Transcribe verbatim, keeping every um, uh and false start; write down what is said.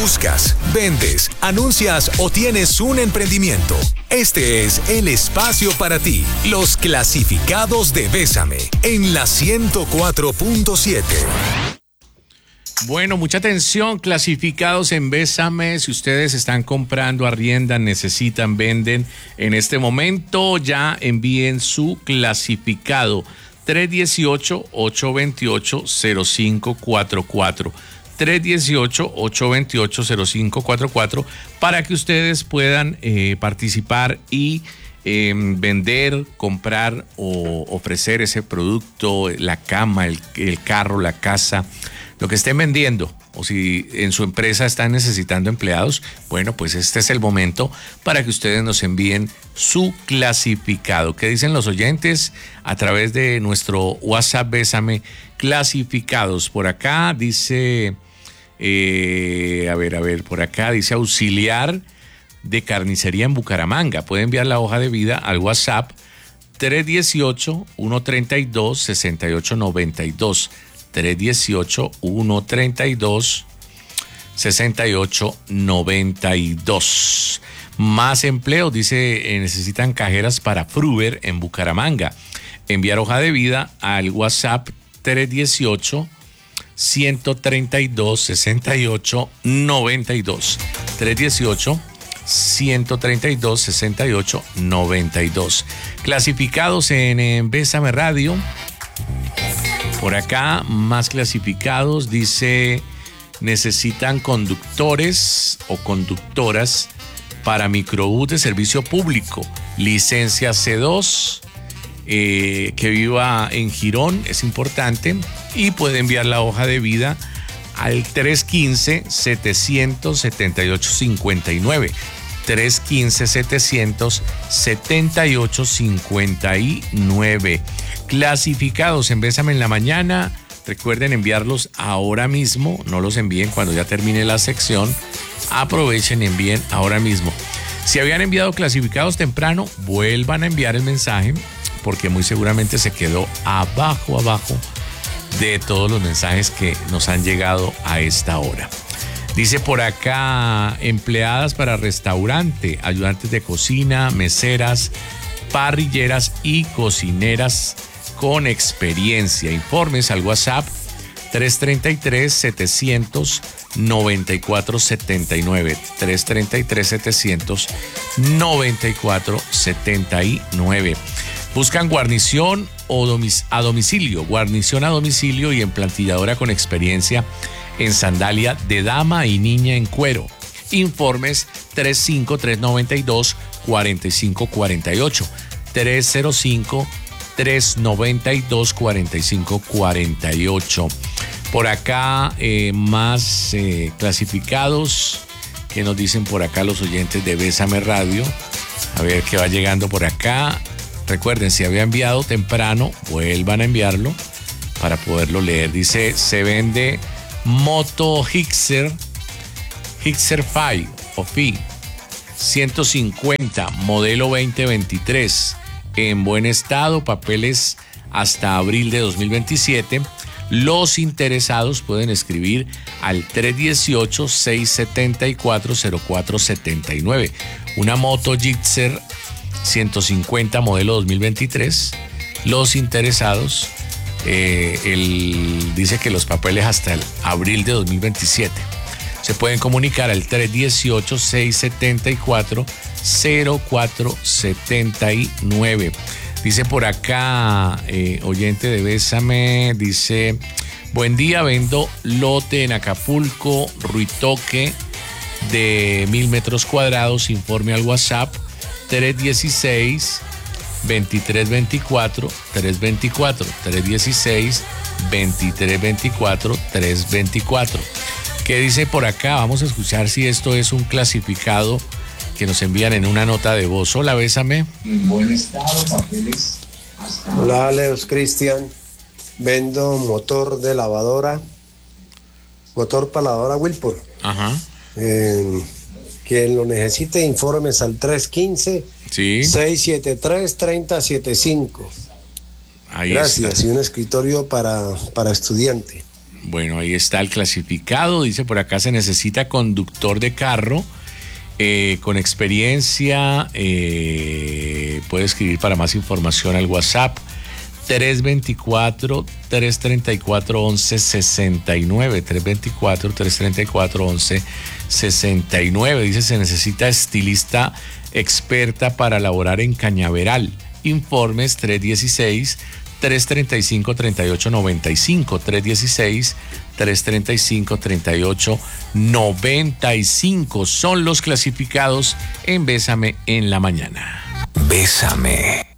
Buscas, vendes, anuncias o tienes un emprendimiento. Este es el espacio para ti. Los clasificados de Bésame en la ciento cuatro punto siete. Bueno, mucha atención, clasificados en Bésame. Si ustedes están comprando, arriendan, necesitan, venden, en este momento ya envíen su clasificado tres uno ocho, ocho dos ocho, cero cinco cuatro cuatro. tres uno ocho, ocho dos ocho, cero cinco cuatro cuatro para que ustedes puedan eh, participar y eh, vender, comprar o ofrecer ese producto, la cama, el, el carro, la casa, lo que estén vendiendo. O si en su empresa están necesitando empleados, bueno, pues este es el momento para que ustedes nos envíen su clasificado. ¿Qué dicen los oyentes? A través de nuestro WhatsApp Bésame, clasificados. Por acá dice, eh, a ver, a ver, por acá dice auxiliar de carnicería en Bucaramanga. Puede enviar la hoja de vida al WhatsApp tres uno ocho, uno tres dos, seis ocho nueve dos. tres uno ocho, uno tres dos, seis ocho nueve dos. Más empleos, dice, eh, necesitan cajeras para Fruver en Bucaramanga. Enviar hoja de vida al WhatsApp tres uno ocho, uno tres dos, seis ocho nueve dos. tres uno ocho, uno tres dos, seis ocho nueve dos. Clasificados en, en Bésame Radio. Por acá, más clasificados, dice, necesitan conductores o conductoras para microbús de servicio público, licencia C dos, eh, que viva en Girón, es importante, y puede enviar la hoja de vida al tres uno cinco, siete cero cero, siete ocho cinco nueve. tres uno cinco, siete cero cero, siete ocho cinco nueve. Clasificados en Bésame en la mañana. Recuerden enviarlos ahora mismo, no los envíen cuando ya termine la sección. Aprovechen y envíen ahora mismo. Si habían enviado clasificados temprano, vuelvan a enviar el mensaje, porque muy seguramente se quedó abajo, abajo de todos los mensajes que nos han llegado a esta hora. Dice por acá, empleadas para restaurante, ayudantes de cocina, meseras, parrilleras y cocineras con experiencia. Informes al WhatsApp tres tres tres, siete cero cero, nueve cuatro siete nueve. tres tres tres, siete cero cero, nueve cuatro siete nueve. Buscan guarnición o domic- a domicilio, guarnición a domicilio y emplantilladora con experiencia en sandalia de dama y niña en cuero. Informes tres cinco tres nueve dos, cuatro cinco cuatro ocho. tres cero cinco, tres nueve dos, cuatro cinco cuatro ocho. Por acá, eh, más eh, clasificados que nos dicen por acá los oyentes de Bésame Radio. A ver qué va llegando por acá. Recuerden, si había enviado temprano, vuelvan a enviarlo para poderlo leer. Dice, se vende moto Gixxer, Gixxer cinco o F I ciento cincuenta, modelo veinte veintitrés, en buen estado, papeles hasta abril de dos mil veintisiete. Los interesados pueden escribir al tres uno ocho, seis siete cuatro, cero cuatro siete nueve. Una moto Gixxer ciento cincuenta, modelo dos mil veintitrés. Los interesados, eh, el, dice que los papeles hasta el abril de dos mil veintisiete. Se pueden comunicar al tres uno ocho, seis siete cuatro, cero cuatro siete nueve. Dice por acá, eh, oyente de Bésame, dice, buen día, vendo lote en Acapulco, Ruitoque, de mil metros cuadrados. Informe al WhatsApp tres uno seis, veintitrés veinticuatro, tres veinticuatro, tres uno seis, veintitrés veinticuatro, tres veinticuatro. ¿Qué dice por acá? Vamos a escuchar si esto es un clasificado que nos envían en una nota de voz. Hola, Bésame. En buen estado, papeles. Hola, Leos Cristian. Vendo motor de lavadora, motor para lavadora Wilpur. Ajá. Eh, quien lo necesite, informes al tres uno cinco, Sí. seis siete tres, tres cero siete cinco. Ahí Gracias. está. Y un escritorio para, para estudiante. Bueno, ahí está el clasificado. Dice por acá, se necesita conductor de carro eh, con experiencia. Eh, puede escribir para más información al WhatsApp tres dos cuatro, tres tres cuatro, once sesenta y nueve. tres dos cuatro, tres tres cuatro, once sesenta y nueve. Dice, se necesita estilista experta para laborar en Cañaveral. Informes tres uno seis, tres tres cinco, tres ocho nueve cinco. tres uno seis, tres tres cinco, tres ocho nueve cinco. Son los clasificados en Bésame en la Mañana. Bésame.